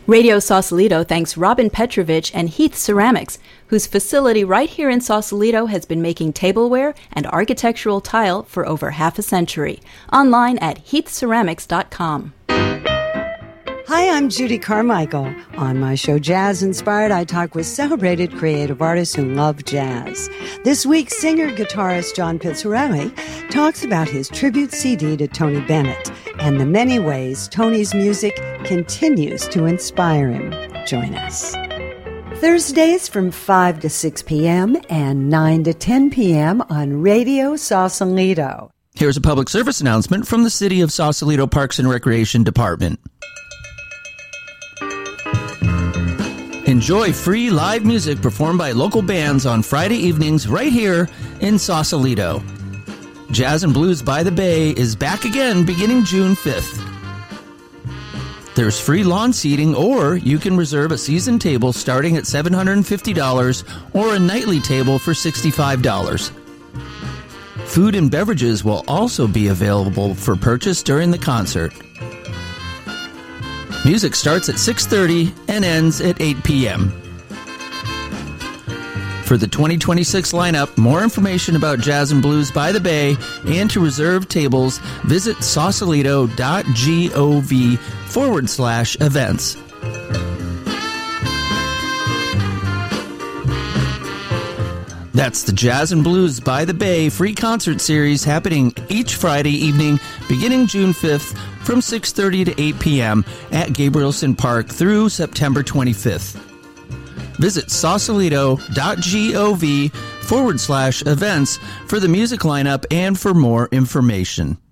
Radio Sausalito thanks Robin Petrovich and Heath Ceramics, whose facility right here in Sausalito has been making tableware and architectural tile for over half a century. Online at heathceramics.com. Hi, I'm Judy Carmichael. On my show Jazz Inspired, I talk with celebrated creative artists who love jazz. This week, singer-guitarist John Pizzarelli talks about his tribute CD to Tony Bennett and the many ways Tony's music continues to inspire him. Join us. Thursdays from 5 to 6 p.m. and 9 to 10 p.m. on Radio Sausalito. Here's a public service announcement from the City of Sausalito Parks and Recreation Department. Enjoy free live music performed by local bands on Friday evenings right here in Sausalito. Jazz and Blues by the Bay is back again beginning June 5th. There's free lawn seating, or you can reserve a season table starting at $750 or a nightly table for $65. Food and beverages will also be available for purchase during the concert. Music starts at 6:30 and ends at 8 p.m. For the 2026 lineup, more information about Jazz and Blues by the Bay and to reserve tables, visit sausalito.gov/events. That's the Jazz and Blues by the Bay free concert series happening each Friday evening beginning June 5th from 6:30 to 8 p.m. at Gabrielson Park through September 25th. Visit sausalito.gov/events for the music lineup and for more information.